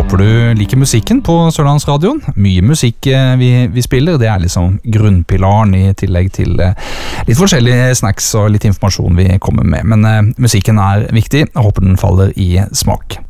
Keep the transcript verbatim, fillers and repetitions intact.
håper du liker musikken på Sørlandsradioen. Mye musikk vi, vi spiller, det er liksom grunnpilaren i tillegg til litt forskjellige snacks og litt informasjon vi kommer med. Men uh, musikken er viktig, jeg håper den faller i smak.